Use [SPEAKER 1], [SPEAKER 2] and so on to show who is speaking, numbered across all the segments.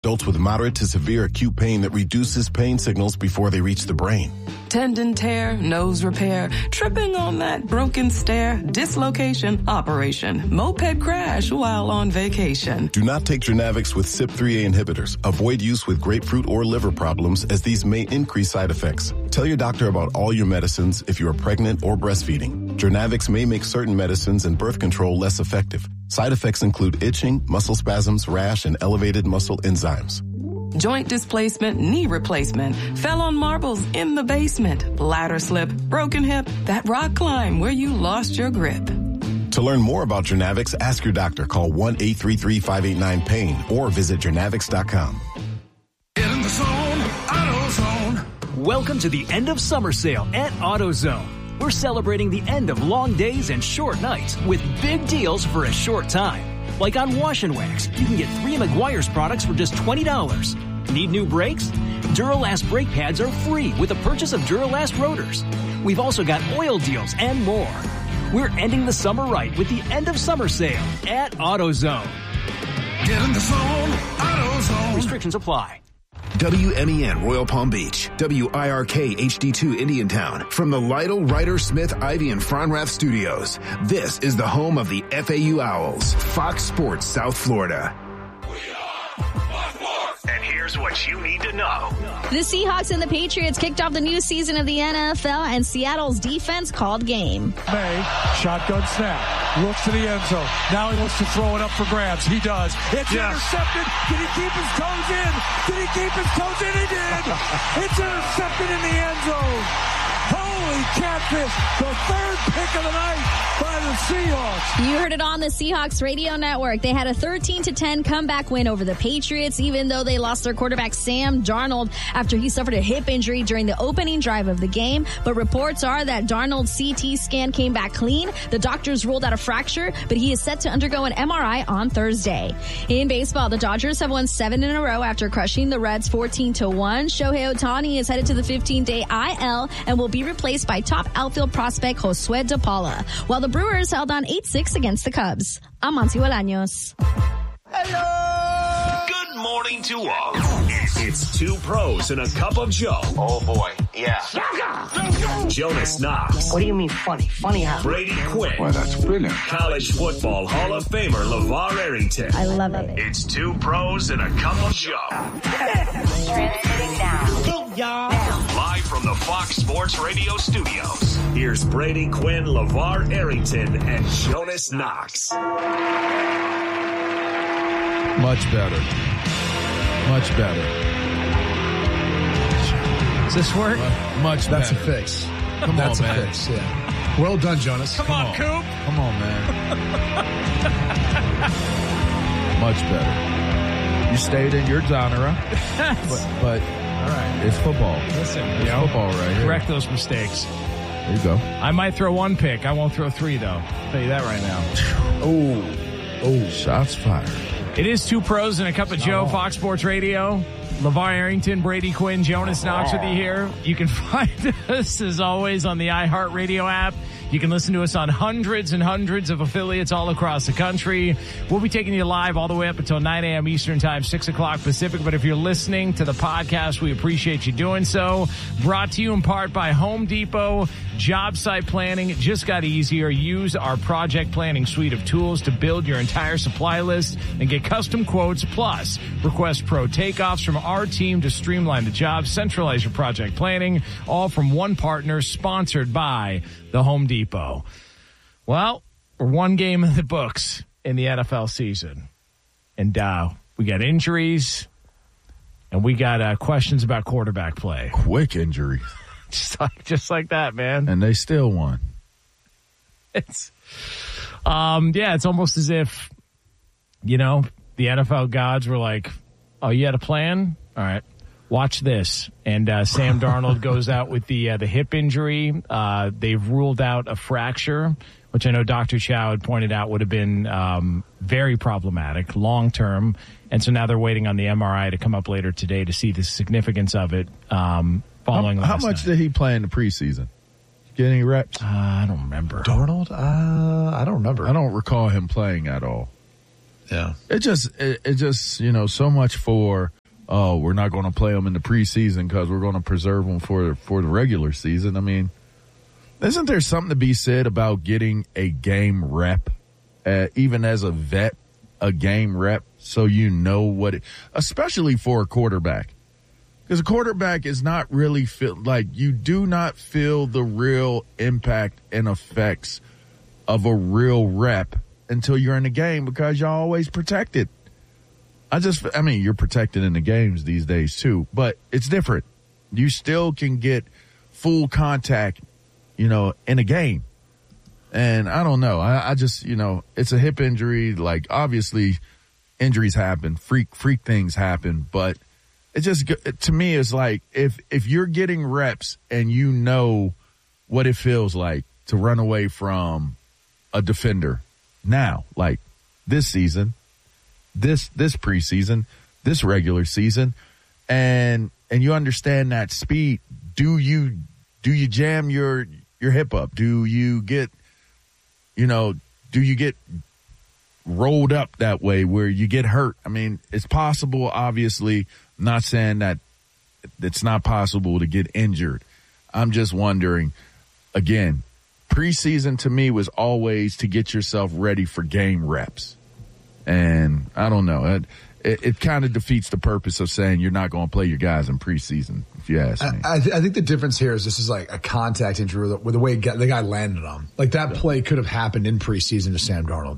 [SPEAKER 1] Adults with moderate to severe acute pain that reduces pain signals before they reach the brain.
[SPEAKER 2] Tendon tear, nose repair, tripping on that broken stair, dislocation, operation, moped crash while on vacation.
[SPEAKER 1] Do not take Journavx with CYP3A inhibitors. Avoid use with grapefruit or liver problems as these may increase side effects. Tell your doctor about all your medicines if you are pregnant or breastfeeding. Journavx may make certain medicines and birth control less effective. Side effects include itching, muscle spasms, rash, and elevated muscle enzymes.
[SPEAKER 2] Joint displacement, knee replacement, fell on marbles in the basement, ladder slip, broken hip, that rock climb where you lost your grip.
[SPEAKER 1] To learn more about Journavx, ask your doctor. Call 1-833-589-PAIN or visit Journavx.com.
[SPEAKER 3] Get in the zone, AutoZone.
[SPEAKER 4] Welcome to the end of summer sale at AutoZone. We're celebrating the end of long days and short nights with big deals for a short time. Like on Wash and Wax, you can get 3 Meguiar's products for just $20. Need new brakes? Duralast brake pads are free with the purchase of Duralast rotors. We've also got oil deals and more. We're ending the summer right with the end of summer sale at AutoZone.
[SPEAKER 3] Get in the zone, AutoZone.
[SPEAKER 4] Restrictions apply.
[SPEAKER 5] WMEN Royal Palm Beach, WIRK HD2 Indiantown. From the Lytle, Ryder, Smith, Ivy, and Fronrath studios, this is the home of the FAU Owls, Fox Sports South Florida.
[SPEAKER 6] And here's what you need to know.
[SPEAKER 7] The Seahawks and the Patriots kicked off the new season of the NFL, and Seattle's defense called game.
[SPEAKER 8] May, shotgun snap, looks to the end zone. Now he looks to throw it up for grabs. He does. It's intercepted. Did he keep his toes in? Did he keep his toes in? He did. It's intercepted in the end zone. Holy catfish, the third pick of the night by the Seahawks.
[SPEAKER 7] You heard it on the Seahawks radio network. They had a 13-10 comeback win over the Patriots, even though they lost their quarterback Sam Darnold after he suffered a hip injury during the opening drive of the game. But reports are that Darnold's CT scan came back clean. The doctors ruled out a fracture, but he is set to undergo an MRI on Thursday. In baseball, the Dodgers have won 7 in a row after crushing the Reds 14-1. Shohei Ohtani is headed to the 15-day IL and will be replaced by top outfield prospect Josue De Paula, while the Brewers held on 8-6 against the Cubs. I'm Monty Bolaños.
[SPEAKER 6] Hello! Good morning to all. It's 2 pros and a cup of Joe.
[SPEAKER 9] Oh, boy. Yeah.
[SPEAKER 6] Jonas Knox.
[SPEAKER 9] What do you mean funny? Funny how?
[SPEAKER 6] Brady Quinn.
[SPEAKER 10] Well, that's brilliant.
[SPEAKER 6] College football Hall of Famer LeVar Arrington.
[SPEAKER 7] I love it.
[SPEAKER 6] It's 2 pros and a cup of Joe.
[SPEAKER 11] Transmitting now.
[SPEAKER 6] Go, y'all. Live from the Fox Sports Radio studios. Here's Brady Quinn, LeVar Arrington, and Jonas Knox.
[SPEAKER 12] Much better. Much better.
[SPEAKER 13] Does this work?
[SPEAKER 12] Much better.
[SPEAKER 14] That's a fix.
[SPEAKER 12] Come
[SPEAKER 14] That's
[SPEAKER 12] on,
[SPEAKER 14] a
[SPEAKER 12] man.
[SPEAKER 14] fix, yeah. Well done, Jonas.
[SPEAKER 13] Come on, Coop.
[SPEAKER 12] Come on, man. Much better. You stayed in your genre, but
[SPEAKER 13] all right.
[SPEAKER 12] It's football.
[SPEAKER 13] Listen,
[SPEAKER 12] it's football right here.
[SPEAKER 13] Correct those mistakes.
[SPEAKER 12] There you go.
[SPEAKER 13] I might throw 1 pick. I won't throw 3, though. I'll tell you that right now.
[SPEAKER 12] Oh, shots fired.
[SPEAKER 13] It is 2 pros and a cup of Joe, Fox Sports Radio. LeVar Arrington, Brady Quinn, Jonas Knox with you here. You can find us, as always, on the iHeartRadio app. You can listen to us on hundreds and hundreds of affiliates all across the country. We'll be taking you live all the way up until 9 a.m. Eastern Time, 6 o'clock Pacific. But if you're listening to the podcast, we appreciate you doing so. Brought to you in part by Home Depot. Job site planning just got easier. Use our project planning suite of tools to build your entire supply list and get custom quotes. Plus, request pro takeoffs from our team to streamline the job, centralize your project planning, all from one partner, sponsored by the Home Depot. Well, we're 1 game in the books in the NFL season. And we got injuries, and we got questions about quarterback play.
[SPEAKER 12] Quick injury.
[SPEAKER 13] Just like that, man.
[SPEAKER 12] And they still won.
[SPEAKER 13] It's it's almost as if, the NFL gods were like, oh, you had a plan? All right, watch this. And Sam Darnold goes out with the hip injury. They've ruled out a fracture, which I know Dr. Chow had pointed out would have been very problematic long-term. And so now they're waiting on the MRI to come up later today to see the significance of it. Following
[SPEAKER 12] how much did he play in the preseason? Get any reps?
[SPEAKER 13] I don't remember.
[SPEAKER 14] Darnold? I don't remember.
[SPEAKER 12] I don't recall him playing at all.
[SPEAKER 14] Yeah.
[SPEAKER 12] It just, so much for, we're not going to play them in the preseason because we're going to preserve them for the regular season. I mean, isn't there something to be said about getting a game rep, even as a vet, a game rep, so you know what it, especially for a quarterback? Because a quarterback is not really you do not feel the real impact and effects of a real rep until you're in the game because you're always protected. You're protected in the games these days too, but it's different. You still can get full contact, in a game. And I don't know. I just, it's a hip injury. Like, obviously injuries happen, freak things happen, but it just, to me, is like if you're getting reps and you know what it feels like to run away from a defender now, like this season, this preseason, this regular season, and you understand that speed, do you jam your hip up? Do you get rolled up that way where you get hurt? I mean, it's possible, obviously. I'm not saying that it's not possible to get injured. I'm just wondering, again, preseason to me was always to get yourself ready for game reps. And I don't know. It kind of defeats the purpose of saying you're not going to play your guys in preseason, if you ask me.
[SPEAKER 14] I think the difference here is this is like a contact injury with the way the guy landed on. Like, that play could have happened in preseason to Sam Darnold.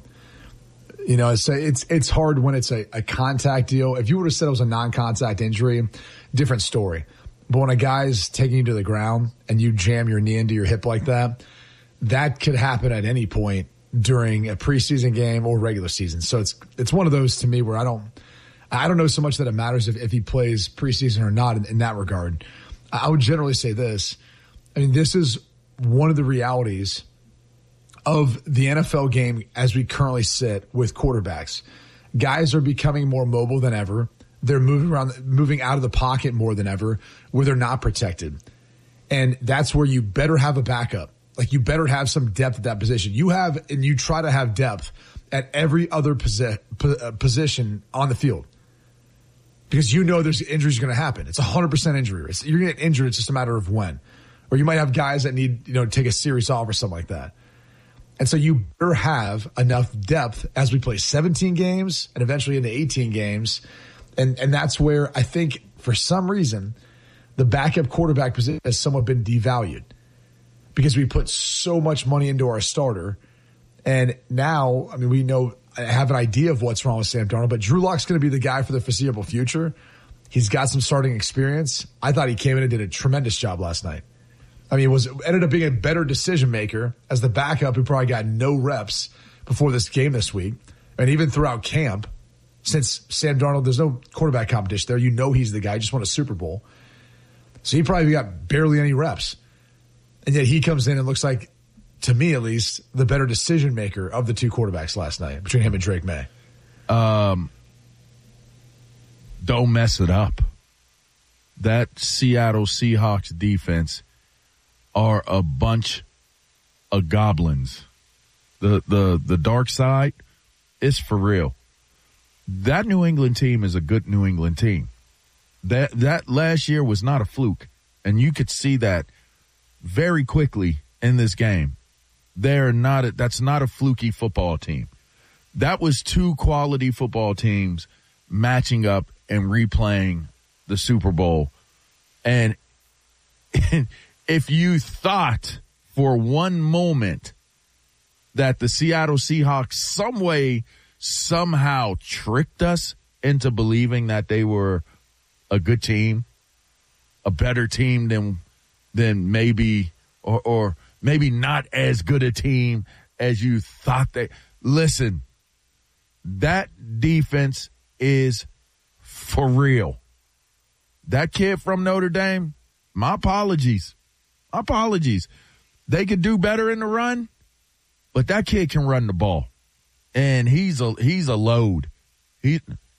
[SPEAKER 14] It's hard when it's a contact deal. If you would have said it was a non-contact injury, different story. But when a guy's taking you to the ground and you jam your knee into your hip like that, that could happen at any point during a preseason game or regular season. So it's one of those, to me, where I don't know so much that it matters if he plays preseason or not in that regard. I would generally say this. I mean, this is one of the realities of the NFL game as we currently sit with quarterbacks. Guys are becoming more mobile than ever. They're moving out of the pocket more than ever, where they're not protected. And that's where you better have a backup. Like, you better have some depth at that position. You try to have depth at every other position on the field. Because there's injuries going to happen. It's 100% injury. You're going to get injured. It's just a matter of when. Or you might have guys that need, take a series off or something like that. And so you better have enough depth as we play 17 games and eventually into 18 games. And that's where I think, for some reason, the backup quarterback position has somewhat been devalued because we put so much money into our starter. And now, we have an idea of what's wrong with Sam Darnold, but Drew Lock's going to be the guy for the foreseeable future. He's got some starting experience. I thought he came in and did a tremendous job last night. Ended up being a better decision maker as the backup who probably got no reps before this game this week. And even throughout camp, since Sam Darnold, there's no quarterback competition there. He's the guy, just won a Super Bowl. So he probably got barely any reps. And yet he comes in and looks like, to me at least, the better decision maker of the two quarterbacks last night between him and Drake May.
[SPEAKER 12] Don't mess it up. That Seattle Seahawks defense are a bunch of goblins. The dark side is for real. That New England team is a good New England team. That last year was not a fluke, and you could see that very quickly in this game. That's not a fluky football team. That was two quality football teams matching up and replaying the Super Bowl. And if you thought for one moment that the Seattle Seahawks somehow tricked us into believing that they were a good team, a better team than maybe, or maybe not as good a team as you thought listen, that defense is for real. That kid from Notre Dame, my apologies. They could do better in the run, but that kid can run the ball. And he's a load. He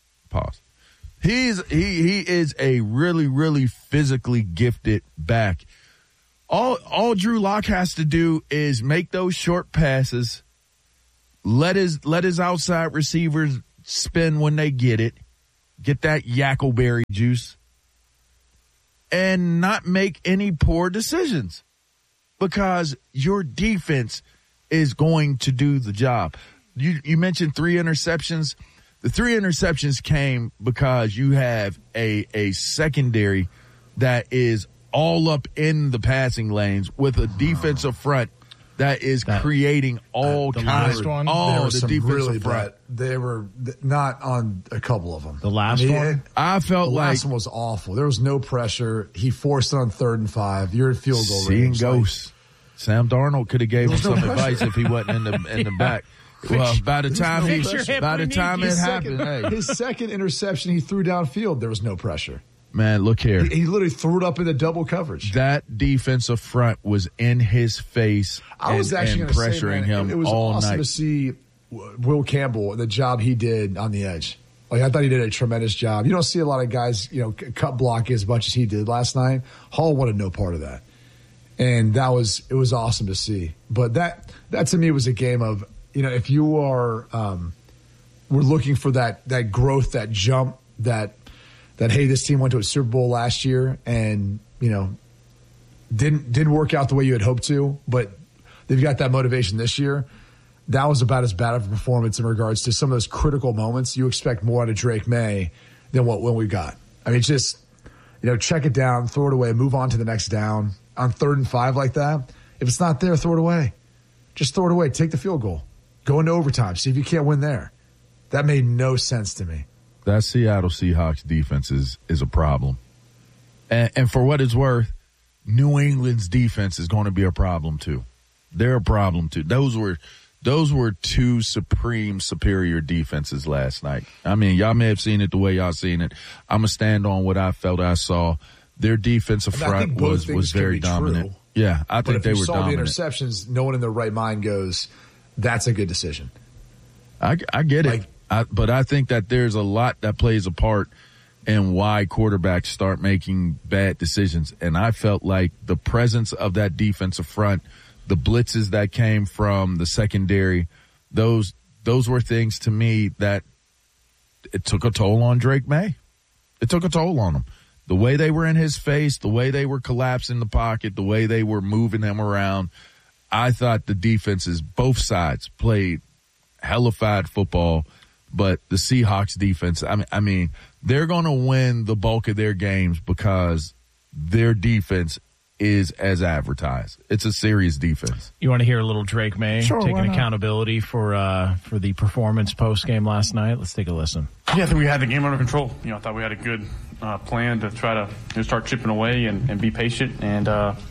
[SPEAKER 12] is a really, really physically gifted back. All Drew Lock has to do is make those short passes, let his outside receivers spin when they get it, get that Yackleberry juice, and not make any poor decisions because your defense is going to do the job. You mentioned 3 interceptions. The 3 interceptions came because you have a secondary that is all up in the passing lanes with a defensive front that is creating all kinds of the defensive
[SPEAKER 14] really
[SPEAKER 12] front.
[SPEAKER 14] They were not on a couple of them.
[SPEAKER 13] The last one?
[SPEAKER 12] I felt
[SPEAKER 14] the
[SPEAKER 12] like
[SPEAKER 14] last one was awful. There was no pressure. He forced it on 3rd and 5. You're at field goal range.
[SPEAKER 12] Seeing ghosts. Sam Darnold could have gave him some advice if he wasn't in the back. Well, by the time it happened,
[SPEAKER 14] his second interception he threw downfield, there was no pressure.
[SPEAKER 12] Man, look here.
[SPEAKER 14] He literally threw it up into double coverage.
[SPEAKER 12] That defensive front was in his face
[SPEAKER 14] I was actually
[SPEAKER 12] pressuring him
[SPEAKER 14] it was
[SPEAKER 12] all
[SPEAKER 14] awesome
[SPEAKER 12] night.
[SPEAKER 14] to see Will Campbell, the job he did on the edge. Like, I thought he did a tremendous job. You don't see a lot of guys, cut block as much as he did last night. Hall wanted no part of that. And it was awesome to see. But that to me was a game of, if you are, we're looking for that growth, that jump, that hey, this team went to a Super Bowl last year and didn't work out the way you had hoped to, but they've got that motivation this year. That was about as bad of a performance in regards to some of those critical moments. You expect more out of Drake May than what we got. I mean, just check it down, throw it away, move on to the next down on 3rd and 5 like that. If it's not there, throw it away. Just throw it away. Take the field goal. Go into overtime. See if you can't win there. That made no sense to me.
[SPEAKER 12] That Seattle Seahawks defense is a problem. And for what it's worth, New England's defense is going to be a problem too. They're a problem too. Those were 2 superior defenses last night. I mean, y'all may have seen it the way y'all seen it. I'm going to stand on what I felt I saw. Their defensive front was very dominant.
[SPEAKER 14] True.
[SPEAKER 12] Yeah, I think they were dominant.
[SPEAKER 14] If you saw the interceptions, no one in their right mind goes, that's a good decision.
[SPEAKER 12] I get it. But I think that there's a lot that plays a part in why quarterbacks start making bad decisions. And I felt like the presence of that defensive front, the blitzes that came from the secondary, those were things to me that it took a toll on Drake May. It took a toll on him. The way they were in his face, the way they were collapsing the pocket, the way they were moving him around, I thought the defenses, both sides, played hellified football. But the Seahawks defense, I mean, they're going to win the bulk of their games because their defense is as advertised. It's a serious defense.
[SPEAKER 13] You want to hear a little Drake May taking accountability for the performance post game last night? Let's take a listen.
[SPEAKER 10] Yeah, I think we had the game under control. I thought we had a good plan to try to start chipping away and be patient. And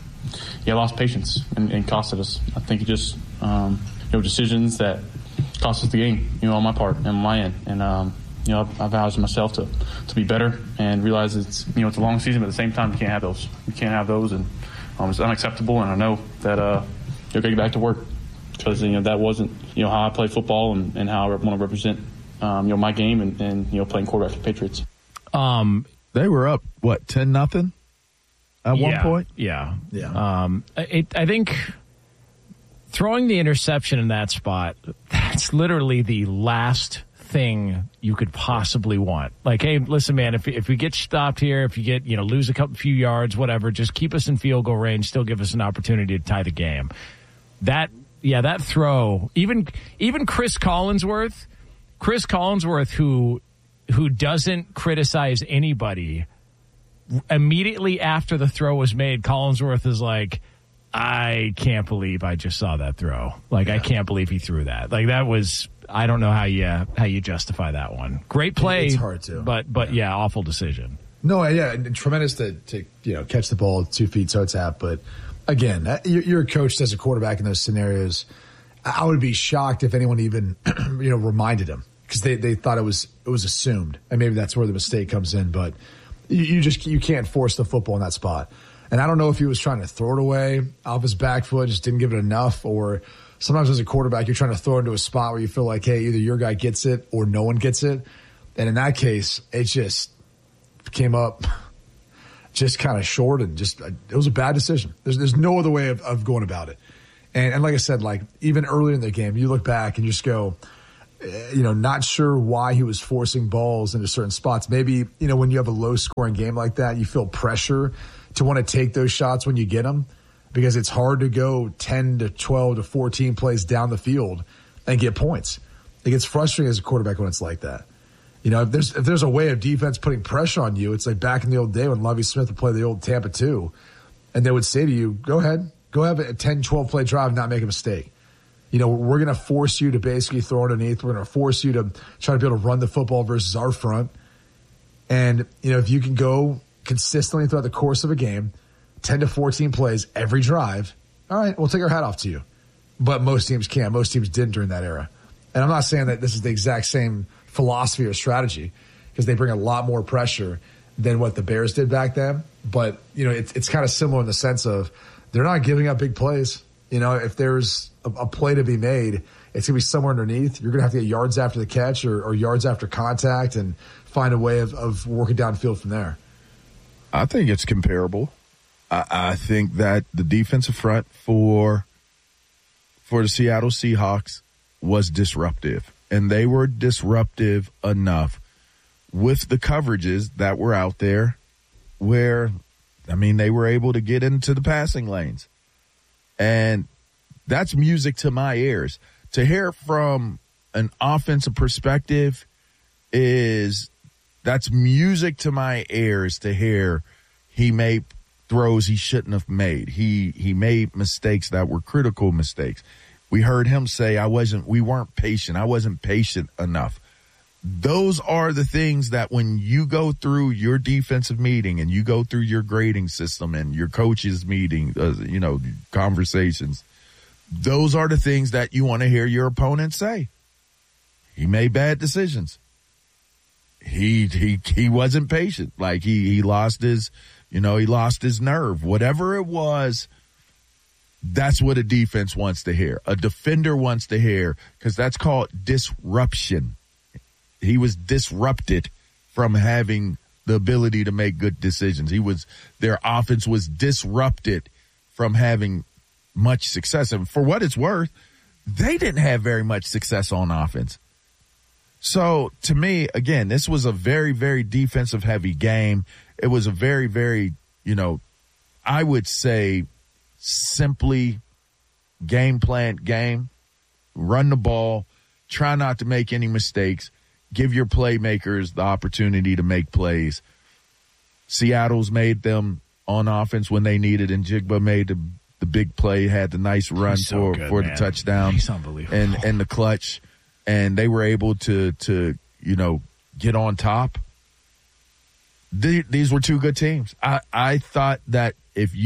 [SPEAKER 10] lost patience and costed us. I think it just decisions that cost us the game. On my part and on my end. And I've vowed to myself to be better and realize it's a long season, but at the same time you can't have those. You can't have those, and it's unacceptable. And I know that you'll get back to work because that wasn't how I play football and how I want to represent my game and playing quarterback for the Patriots.
[SPEAKER 12] They were up 10-0 at one point.
[SPEAKER 13] Yeah. I think throwing the interception in that spot, that's literally the last thing you could possibly want. Like, hey, listen, man, if we get stopped here, if you get, lose a few yards, whatever, just keep us in field goal range, still give us an opportunity to tie the game. That throw, even Chris Collinsworth, who doesn't criticize anybody, immediately after the throw was made, Collinsworth is like, I can't believe I just saw that throw. Like, I can't believe he threw that. Like, that was, I don't know how you justify that one. Great play.
[SPEAKER 14] It's hard to.
[SPEAKER 13] But awful decision.
[SPEAKER 14] No, and tremendous to catch the ball 2 feet, so it's out. But again, you're a coach as a quarterback in those scenarios. I would be shocked if anyone even, reminded him because they thought it was assumed. And maybe that's where the mistake comes in. But you can't force the football in that spot. And I don't know if he was trying to throw it away off his back foot, just didn't give it enough, or sometimes as a quarterback, you're trying to throw it into a spot where you feel like, hey, either your guy gets it or no one gets it. And in that case, it just came up just kind of short and it was a bad decision. There's no other way of going about it. And like I said, like even earlier in the game, you look back and you just go, not sure why he was forcing balls into certain spots. Maybe, when you have a low-scoring game like that, you feel pressure to want to take those shots when you get them because it's hard to go 10 to 12 to 14 plays down the field and get points. It gets frustrating as a quarterback when it's like that. If there's a way of defense putting pressure on you, it's like back in the old day when Lovie Smith would play the old Tampa 2, and they would say to you, go ahead, go have a 10, 12-play drive and not make a mistake. We're going to force you to basically throw underneath. We're going to force you to try to be able to run the football versus our front. And, if you can go consistently throughout the course of a game, 10 to 14 plays every drive, all right, we'll take our hat off to you. But most teams can't. Most teams didn't during that era. And I'm not saying that this is the exact same philosophy or strategy because they bring a lot more pressure than what the Bears did back then. But, it's kind of similar in the sense of they're not giving up big plays. If there's a play to be made, it's going to be somewhere underneath. You're going to have to get yards after the catch or yards after contact and find a way of working downfield from there.
[SPEAKER 12] I think it's comparable. I think that the defensive front for the Seattle Seahawks was disruptive, and they were disruptive enough with the coverages that were out there where, they were able to get into the passing lanes. And that's music to my ears. To hear from an offensive perspective that's music to my ears to hear he made throws he shouldn't have made. He made mistakes that were critical mistakes. We heard him say, we weren't patient. I wasn't patient enough. Those are the things that when you go through your defensive meeting and you go through your grading system and your coaches meeting, conversations, those are the things that you want to hear your opponent say. He made bad decisions. He wasn't patient. Like he lost his nerve. Whatever it was, that's what a defense wants to hear. A defender wants to hear because that's called disruption. He was disrupted from having the ability to make good decisions. Their offense was disrupted from having much success. And for what it's worth, they didn't have very much success on offense. So to me, again, this was a very, very defensive heavy game. It was a very, very, I would say simply game plan game. Run the ball, try not to make any mistakes. Give your playmakers the opportunity to make plays. Seattle's made them on offense when they needed, and Jigba made the big play, had the nice run for the touchdown.
[SPEAKER 13] He's unbelievable.
[SPEAKER 12] And the clutch. And they were able to get on top. These were two good teams. I thought that if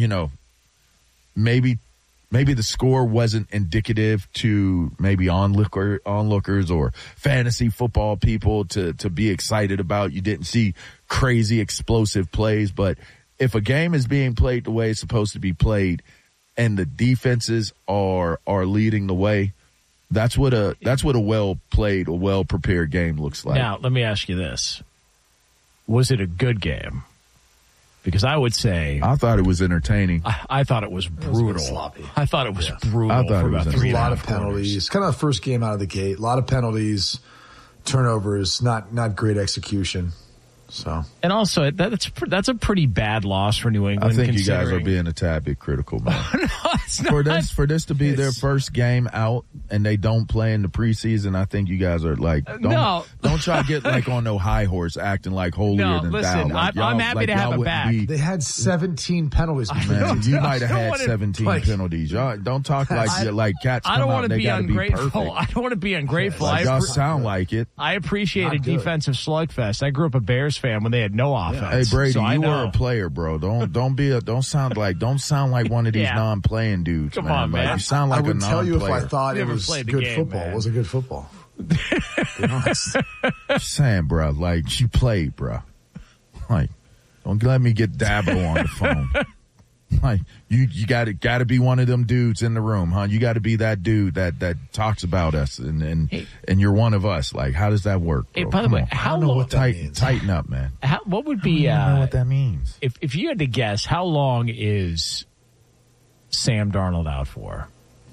[SPEAKER 12] maybe the score wasn't indicative to maybe onlookers or fantasy football people to be excited about. You didn't see crazy explosive plays, but if a game is being played the way it's supposed to be played and the defenses are leading the way, that's what a well played, a well prepared game looks like.
[SPEAKER 13] Now, let me ask you this. Was it a good game? Because I would say
[SPEAKER 12] I thought it was entertaining.
[SPEAKER 13] I thought it was brutal.
[SPEAKER 14] It was sloppy.
[SPEAKER 13] I thought it was brutal.
[SPEAKER 12] I thought
[SPEAKER 13] for
[SPEAKER 12] it was
[SPEAKER 13] about 3
[SPEAKER 14] a lot of penalties. Kind of the first game out of the gate. A lot of penalties, turnovers, not great execution. So,
[SPEAKER 13] and also that's a pretty bad loss for New England.
[SPEAKER 12] I think you guys are being a tad bit critical, man.
[SPEAKER 13] No, it's not.
[SPEAKER 12] For this to be their first game out and they don't play in the preseason, I think you guys are like don't try to get like on no high horse acting like holier than thou. Like,
[SPEAKER 13] I'm happy to have a back.
[SPEAKER 14] They had 17 penalties.
[SPEAKER 12] Man, you might have had 17 penalties. Y'all don't talk like cats.
[SPEAKER 13] I don't want to be
[SPEAKER 12] ungrateful.
[SPEAKER 13] I don't want to be ungrateful.
[SPEAKER 12] Like y'all sound like it.
[SPEAKER 13] I appreciate a defensive slugfest. I grew up a Bears fan when they had no offense.
[SPEAKER 12] Hey Brady,
[SPEAKER 13] so
[SPEAKER 12] you were a player, bro. Don't sound like one of these non-playing dudes.
[SPEAKER 13] Come on, man.
[SPEAKER 12] Like, you sound like
[SPEAKER 14] I would
[SPEAKER 12] a
[SPEAKER 14] tell you if
[SPEAKER 12] non-player.
[SPEAKER 14] I thought it was good football.
[SPEAKER 13] Man.
[SPEAKER 14] It was a good football. Be honest.
[SPEAKER 12] Just saying, bro. Like you played, bro. Like, don't let me get Dabo on the phone. Like you gotta be one of them dudes in the room, huh? You gotta be that dude that talks about us and you're one of us. Like, how does that work, bro?
[SPEAKER 13] Hey, by the way,
[SPEAKER 14] I don't know what that means.
[SPEAKER 12] Tighten up, man.
[SPEAKER 13] What would be
[SPEAKER 12] I don't know what that means.
[SPEAKER 13] If you had to guess, how long is Sam Darnold out for?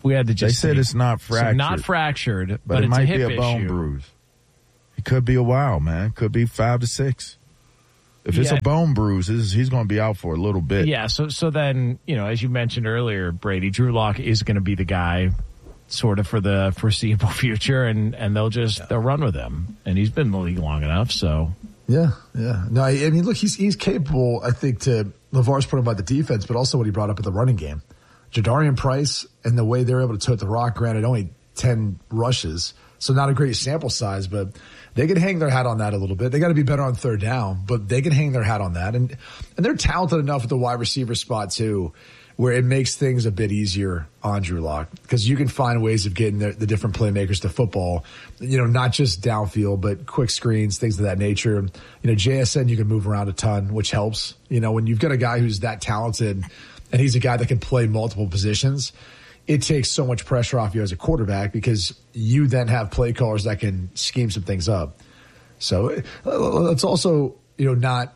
[SPEAKER 13] we had to just.
[SPEAKER 12] They said it's not fractured.
[SPEAKER 13] So not fractured, but
[SPEAKER 12] it
[SPEAKER 13] it's
[SPEAKER 12] might
[SPEAKER 13] a hip
[SPEAKER 12] be a bone
[SPEAKER 13] issue.
[SPEAKER 12] bruise. It could be a while, man. Could be 5 to 6. If it's a bone bruise, he's going to be out for a little bit.
[SPEAKER 13] Yeah, so then, as you mentioned earlier, Brady, Drew Lock is going to be the guy sort of for the foreseeable future, and they'll run with him. And he's been in the league long enough, so.
[SPEAKER 14] Yeah. No, I mean, look, he's capable, I think, to LeVar's point about the defense, but also what he brought up at the running game. Jadarian Price and the way they're able to tote the rock, granted only 10 rushes, so not a great sample size, but they can hang their hat on that a little bit. They got to be better on third down, but they can hang their hat on that. And they're talented enough at the wide receiver spot, too, where it makes things a bit easier on Drew Lock because you can find ways of getting the different playmakers to football, not just downfield, but quick screens, things of that nature. JSN, you can move around a ton, which helps. When you've got a guy who's that talented and he's a guy that can play multiple positions, it takes so much pressure off you as a quarterback because you then have play callers that can scheme some things up. So let's also, not,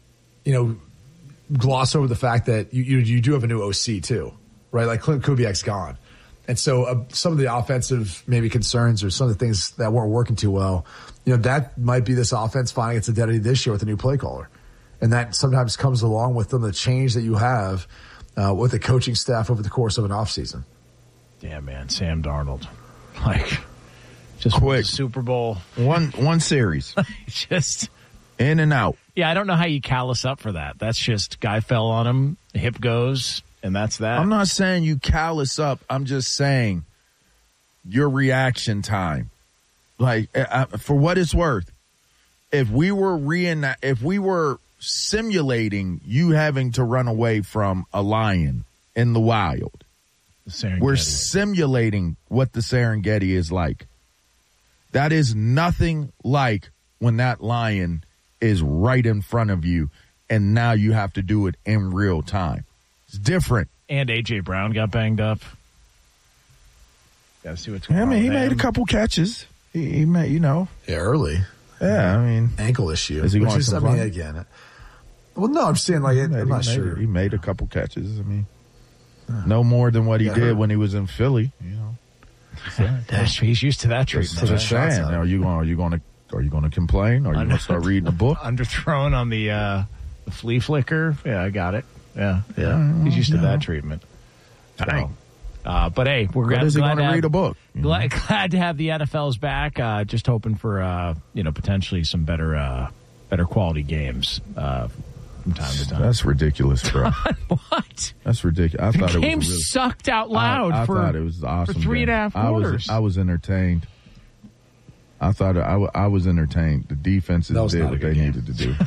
[SPEAKER 14] gloss over the fact that you do have a new OC too, right? Like Clint Kubiak's gone. And so some of the offensive maybe concerns or some of the things that weren't working too well, that might be this offense finding its identity this year with a new play caller. And that sometimes comes along with the change that you have with the coaching staff over the course of an offseason.
[SPEAKER 13] Yeah, man, Sam Darnold. Just
[SPEAKER 12] quick
[SPEAKER 13] Super Bowl.
[SPEAKER 12] One series.
[SPEAKER 13] Just
[SPEAKER 12] in and out.
[SPEAKER 13] Yeah, I don't know how you callous up for that. That's just guy fell on him, hip goes, and that's that.
[SPEAKER 12] I'm not saying you callous up. I'm just saying your reaction time. For what it's worth, if we were simulating you having to run away from a lion in the wild, we're simulating what the Serengeti is like. That is nothing like when that lion is right in front of you, and now you have to do it in real time. It's different.
[SPEAKER 13] And A.J. Brown got banged up. Got to see what's going on.
[SPEAKER 12] He made a couple catches. He made,
[SPEAKER 14] early.
[SPEAKER 12] Yeah,
[SPEAKER 14] ankle issue.
[SPEAKER 12] Is he going to play?
[SPEAKER 14] Again. Well, no, I'm saying I'm not sure.
[SPEAKER 12] He made a couple catches. No more than what he did when he was in Philly.
[SPEAKER 13] He's used to that treatment.
[SPEAKER 12] Just saying. Are you going to complain? Or are you going to start reading a book?
[SPEAKER 13] Underthrown on the flea flicker. Yeah, I got it. Yeah. He's used to that treatment.
[SPEAKER 12] Dang.
[SPEAKER 13] But hey, we're glad
[SPEAKER 12] is he going to read a book?
[SPEAKER 13] Glad to have the NFL's back. Just hoping for potentially some better quality games from time to time.
[SPEAKER 12] That's ridiculous, bro.
[SPEAKER 13] What?
[SPEAKER 12] That's ridiculous. I thought
[SPEAKER 13] the
[SPEAKER 12] it
[SPEAKER 13] game
[SPEAKER 12] was really,
[SPEAKER 13] sucked out loud.
[SPEAKER 12] I thought it was awesome.
[SPEAKER 13] For 3.5 quarters.
[SPEAKER 12] I was entertained. I thought I was entertained. The defenses did what they needed to do.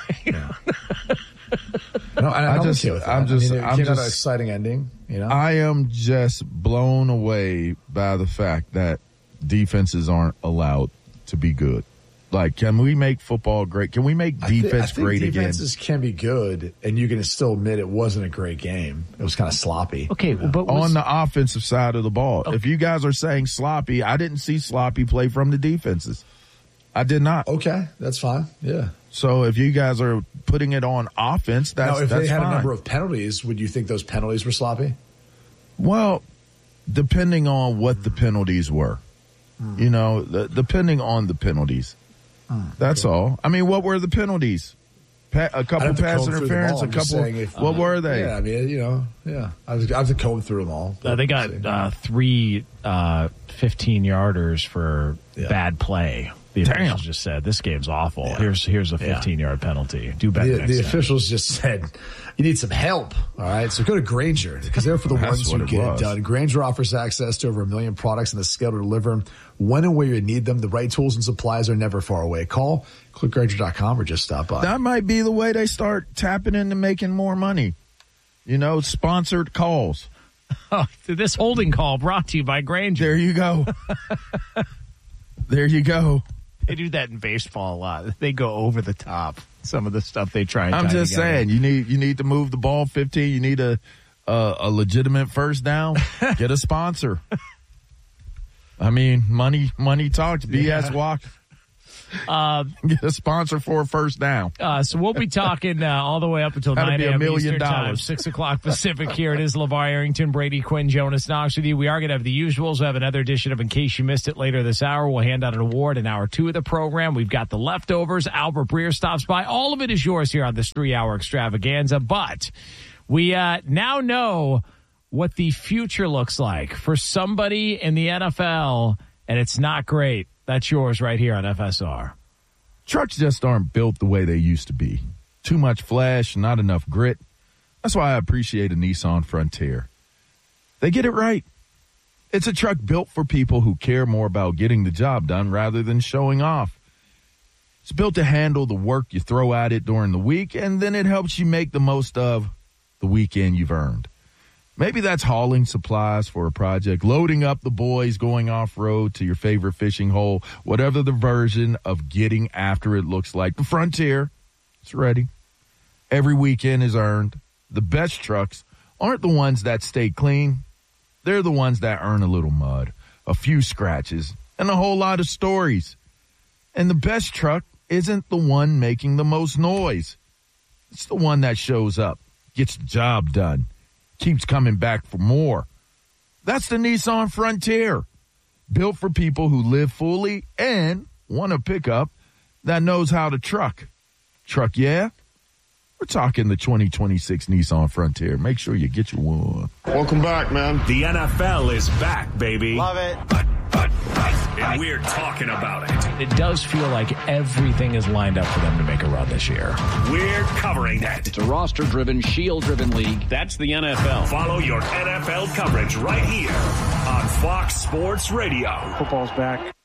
[SPEAKER 14] I'm just an exciting ending.
[SPEAKER 12] I am just blown away by the fact that defenses aren't allowed to be good. Can we make football great? Can we make defense great again?
[SPEAKER 14] Defenses can be good, and you can still admit it wasn't a great game. It was kind of sloppy.
[SPEAKER 13] Okay, but
[SPEAKER 12] on the offensive side of the ball, if you guys are saying sloppy, I didn't see sloppy play from the defenses. I did not.
[SPEAKER 14] Okay, that's fine. Yeah.
[SPEAKER 12] So if you guys are putting it on offense, that's fine.
[SPEAKER 14] Now, if they had a number of penalties, would you think those penalties were sloppy?
[SPEAKER 12] Well, depending on what the penalties were, depending on the penalties. That's all. What were the penalties? A couple pass interference, a couple. What were they?
[SPEAKER 14] Yeah, I have to comb through them all.
[SPEAKER 13] They got 3 15-yarders for bad play. The officials just said, this game's awful. Yeah. Here's a 15-yard penalty. Do better next time.
[SPEAKER 14] The officials just said, you need some help. All right, so go to Grainger because they're for the ones who get it done. Grainger offers access to over 1 million products and the scale to deliver when and where you need them. The right tools and supplies are never far away. Call, click Grainger.com or just stop by.
[SPEAKER 12] That might be the way they start tapping into making more money. Sponsored calls.
[SPEAKER 13] Oh, this holding call brought to you by Grainger.
[SPEAKER 12] There you go. There you go.
[SPEAKER 13] They do that in baseball a lot. They go over the top. Some of the stuff they try and
[SPEAKER 12] I'm just saying, you need to move the ball 15. You need a legitimate first down. Get a sponsor. Money talks. BS walk. Get a sponsor for a first down.
[SPEAKER 13] So we'll be talking all the way up until 9 a.m. Eastern Time, 6 o'clock Pacific here. It is LeVar Arrington, Brady Quinn, Jonas Knox with you. We are going to have the usuals. We'll have another edition of In Case You Missed It later this hour. We'll hand out an award in hour 2 of the program. We've got the leftovers. Albert Breer stops by. All of it is yours here on this 3-hour extravaganza. But we now know what the future looks like for somebody in the NFL, and it's not great. That's yours right here on FSR.
[SPEAKER 12] Trucks just aren't built the way they used to be. Too much flash, not enough grit. That's why I appreciate a Nissan Frontier. They get it right. It's a truck built for people who care more about getting the job done rather than showing off. It's built to handle the work you throw at it during the week, and then it helps you make the most of the weekend you've earned. Maybe that's hauling supplies for a project, loading up the boys, going off-road to your favorite fishing hole, whatever the version of getting after it looks like. The Frontier, it's ready. Every weekend is earned. The best trucks aren't the ones that stay clean. They're the ones that earn a little mud, a few scratches, and a whole lot of stories. And the best truck isn't the one making the most noise. It's the one that shows up, gets the job done, keeps coming back for more. That's the Nissan Frontier, built for people who live fully and want a pickup that knows how to truck. Truck, yeah? We're talking the 2026 Nissan Frontier. Make sure you get your one.
[SPEAKER 6] Welcome back, man. The NFL is back, baby.
[SPEAKER 9] Love it.
[SPEAKER 6] And we're talking about it.
[SPEAKER 13] It does feel like everything is lined up for them to make a run this year.
[SPEAKER 6] We're covering that.
[SPEAKER 15] It's a roster-driven, shield-driven league. That's the NFL.
[SPEAKER 6] Follow your NFL coverage right here on Fox Sports Radio.
[SPEAKER 9] Football's back.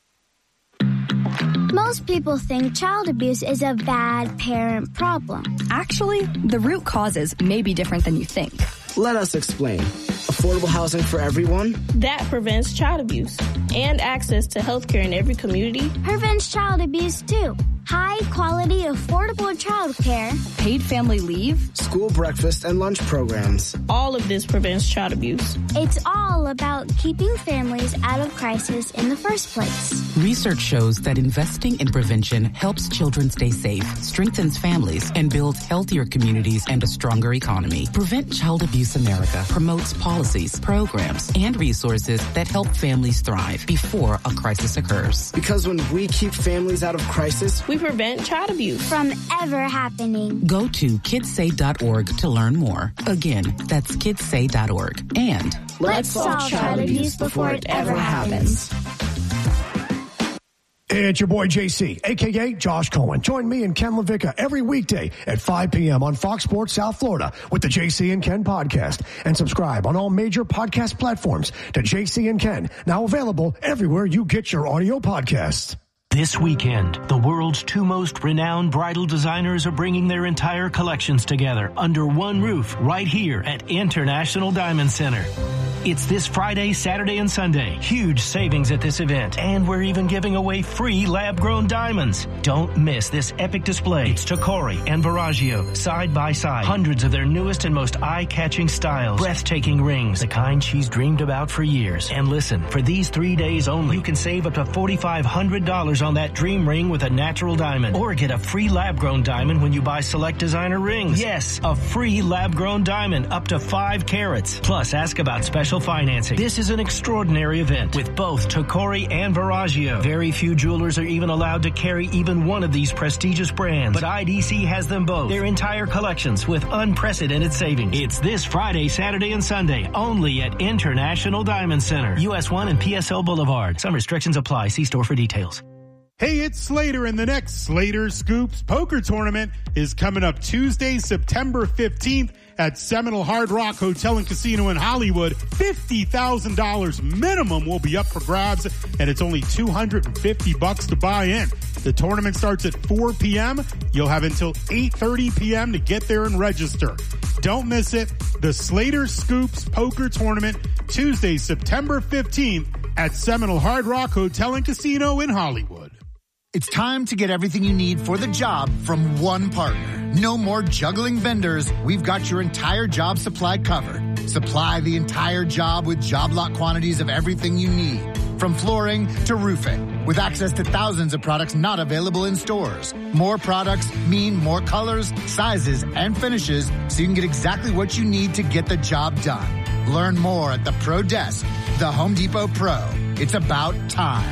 [SPEAKER 16] Most people think child abuse is a bad parent problem.
[SPEAKER 17] Actually, the root causes may be different than you think.
[SPEAKER 18] Let us explain. Affordable housing for everyone?
[SPEAKER 19] That prevents child abuse. And access to health care in every community.
[SPEAKER 16] Prevents child abuse, too. High quality, affordable child care.
[SPEAKER 17] Paid family leave.
[SPEAKER 18] School breakfast and lunch programs.
[SPEAKER 19] All of this prevents child abuse.
[SPEAKER 16] It's all about keeping families out of crisis in the first place.
[SPEAKER 20] Research shows that investing in prevention helps children stay safe, strengthens families, and builds healthier communities and a stronger economy. Prevent Child Abuse America promotes policies, programs, and resources that help families thrive before a crisis occurs.
[SPEAKER 18] Because when we keep families out of crisis,
[SPEAKER 19] we prevent child abuse
[SPEAKER 16] from ever happening.
[SPEAKER 20] Go to kidssay.org to learn more. Again, that's kidssay.org. And
[SPEAKER 16] let's solve child abuse before it ever happens.
[SPEAKER 21] It's your boy JC, a.k.a. Josh Cohen. Join me and Ken LaVicka every weekday at 5 p.m. on Fox Sports South Florida with the JC and Ken podcast. And subscribe on all major podcast platforms to JC and Ken, now available everywhere you get your audio podcasts.
[SPEAKER 22] This weekend, the world's two most renowned bridal designers are bringing their entire collections together under one roof right here at International Diamond Center. It's this Friday, Saturday, and Sunday. Huge savings at this event. And we're even giving away free lab-grown diamonds. Don't miss this epic display. It's Tacori and Verragio, side by side. Hundreds of their newest and most eye-catching styles. Breathtaking rings, the kind she's dreamed about for years. And listen, for these 3 days only, you can save up to $4,500 on that dream ring with a natural diamond. Or get a free lab-grown diamond when you buy select designer rings. Yes, a free lab-grown diamond up to 5 carats. Plus, ask about special financing. This is an extraordinary event with both Tacori and Verragio. Very few jewelers are even allowed to carry even one of these prestigious brands, but IDC has them both. Their entire collections with unprecedented savings. It's this Friday, Saturday, and Sunday only at International Diamond Center, US 1 and PSL Boulevard. Some restrictions apply. See store for details.
[SPEAKER 23] Hey, it's Slater, and the next Slater Scoops Poker Tournament is coming up Tuesday, September 15th at Seminole Hard Rock Hotel and Casino in Hollywood. $50,000 minimum will be up for grabs, and it's only $250 to buy in. The tournament starts at 4 p.m. You'll have until 8:30 p.m. to get there and register. Don't miss it. The Slater Scoops Poker Tournament, Tuesday, September 15th at Seminole Hard Rock Hotel and Casino in Hollywood.
[SPEAKER 24] It's time to get everything you need for the job from one partner. No more juggling vendors. We've got your entire job supply covered. Supply the entire job with job lot quantities of everything you need, from flooring to roofing. with access to thousands of products not available in stores. More products mean more colors, sizes, and finishes, so you can get exactly what you need to get the job done. Learn more at the Pro Desk, the Home Depot Pro. It's about time.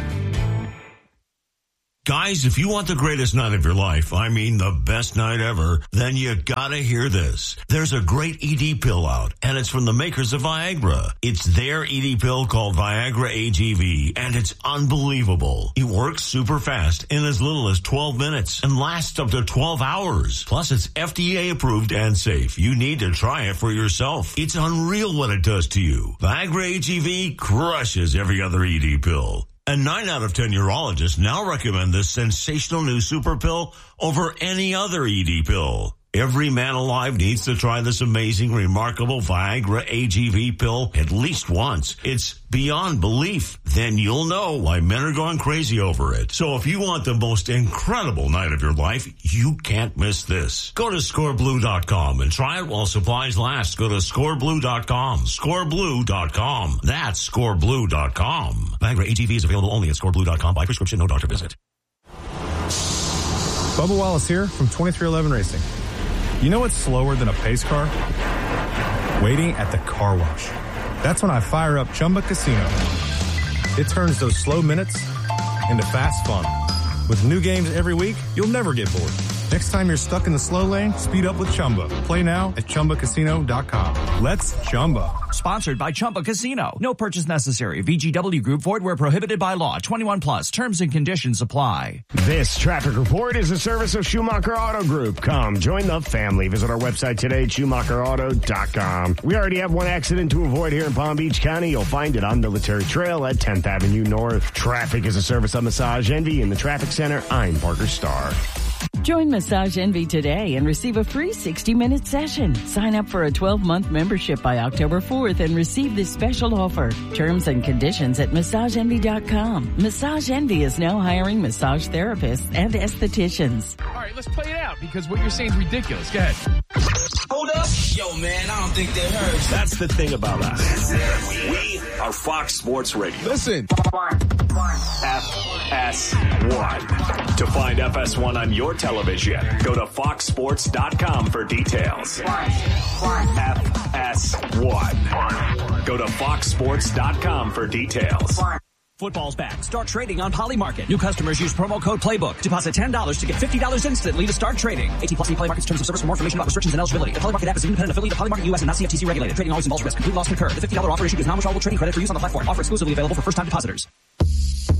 [SPEAKER 1] Guys, if you want the greatest night of your life, I mean the best night ever, then you gotta hear this. There's a great ED pill out, and it's from the makers of Viagra. It's their ED pill called Viagra AGV, and it's unbelievable. It works super fast in as little as 12 minutes and lasts up to 12 hours. Plus, it's FDA approved and safe. You need to try it for yourself. It's unreal what it does to you. Viagra AGV crushes every other ED pill. And 9 out of 10 urologists now recommend this sensational new super pill over any other ED pill. Every man alive needs to try this amazing, remarkable Viagra AGV pill at least once. It's beyond belief. Then you'll know why men are going crazy over it. So if you want the most incredible night of your life, you can't miss this. Go to scoreblue.com and try it while supplies last. Go to scoreblue.com. Scoreblue.com. That's scoreblue.com. Viagra AGV is available only at scoreblue.com by prescription, no doctor visit.
[SPEAKER 2] Bubba Wallace here from 2311 Racing. You know what's slower than a pace car? Waiting at the car wash. That's when I fire up Chumba Casino. It turns those slow minutes into fast fun. With new games every week, you'll never get bored. Next time you're stuck in the slow lane, speed up with Chumba. Play now at ChumbaCasino.com. Let's Chumba.
[SPEAKER 3] Sponsored by Chumba Casino. No purchase necessary. VGW Group. Void where prohibited by law. 21 plus. Terms and conditions apply.
[SPEAKER 4] This traffic report is a service of Schumacher Auto Group. Come join the family. Visit our website today at SchumacherAuto.com. We already have one accident to avoid here in Palm Beach County. You'll find it on Military Trail at 10th Avenue North. Traffic is a service of Massage Envy in the Traffic Center. I'm Parker Starr.
[SPEAKER 25] Join Massage Envy today and receive a free 60-minute session. Sign up for a 12-month membership by October 4th and receive this special offer. Terms and conditions at MassageEnvy.com. Massage Envy is now hiring massage therapists and estheticians.
[SPEAKER 13] All right, let's play it out because what you're saying is ridiculous. Go ahead.
[SPEAKER 26] Hold up. Yo, man, I don't think that hurts.
[SPEAKER 6] That's the thing about us. We are Fox Sports Radio.
[SPEAKER 12] Listen.
[SPEAKER 6] FS1. To find FS1 on your television, go to foxsports.com for details. FS1. Go to foxsports.com for details.
[SPEAKER 3] Football's back. Start trading on Polymarket. New customers use promo code PLAYBOOK. Deposit $10 to get $50 instantly to start trading. 18 plus Polymarket's terms of service. For more information about restrictions and eligibility. The Polymarket app is an independent affiliate of Polymarket US and not CFTC regulated. Trading always involves risk. Complete loss concurred. The $50 offer issued is non-withdrawable trading credit for use on the platform. Offer exclusively available for first-time depositors.